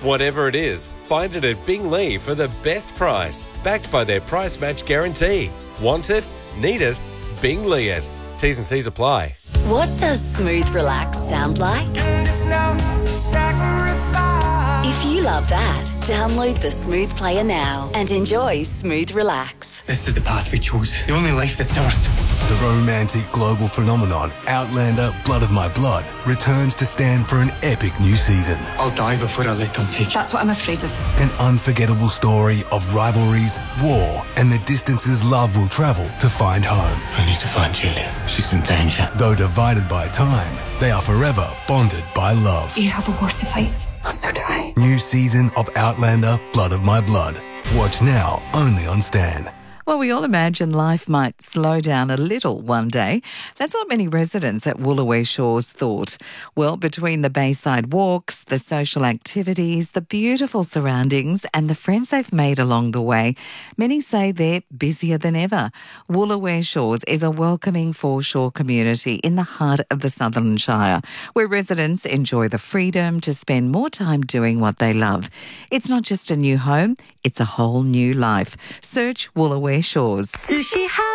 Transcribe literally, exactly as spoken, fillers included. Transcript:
Whatever it is, find it at Bing Lee for the best price, backed by their price match guarantee. Want it? Need it? Bing Lee it. T's and C's apply. What does smooth relax sound like? If you love that, download the Smooth Player now and enjoy Smooth Relax. This is the path we chose. The only life that's ours. The romantic global phenomenon Outlander Blood of My Blood returns to stand for an epic new season. I'll die before I let them take it. That's what I'm afraid of. An unforgettable story of rivalries, war, and the distances love will travel to find home. I need to find Julia. She's in danger. Though divided by time, they are forever bonded by love. You have a war to fight. So do I. New season of Outlander Blood of My Blood. Watch now only on Stan. Well, we all imagine life might slow down a little one day. That's what many residents at Woolooware Shores thought. Well, between the bayside walks, the social activities, the beautiful surroundings and the friends they've made along the way, many say they're busier than ever. Woolooware Shores is a welcoming foreshore community in the heart of the Sutherland Shire, where residents enjoy the freedom to spend more time doing what they love. It's not just a new home, it's a whole new life. Search Woolooware Shores. Sushi